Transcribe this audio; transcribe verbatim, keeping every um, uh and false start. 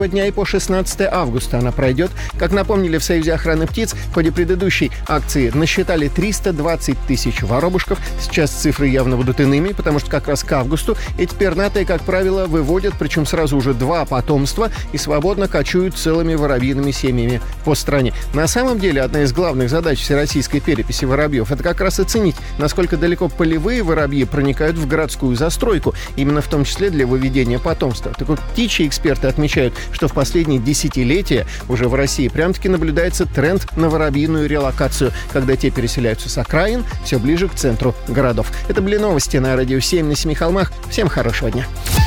дня и по шестнадцатое августа она пройдет. Как напомнили в Союзе охраны птиц, в ходе предыдущей акции насчитали триста двадцать тысяч воробушков. Сейчас цифры явно будут иными, потому что как раз к августу эти пернатые, как правило, выводят, причем сразу уже два потомства, и свободно кочуют целыми воробьиными семьями по стране. На самом деле, одна из главных задач всероссийской переписи воробьев — это как раз оценить, насколько далеко полевые воробьи проникают в городскую застройку, именно в том числе для выведения потомства. Так вот, птичьи эксперты отмечают, что в последние десятилетия уже в России прям-таки наблюдается тренд на воробьиную релокацию, когда те переселяются с окраин все ближе к центру городов. Это были новости на Радио семь на Семи холмах. Всем хорошего дня.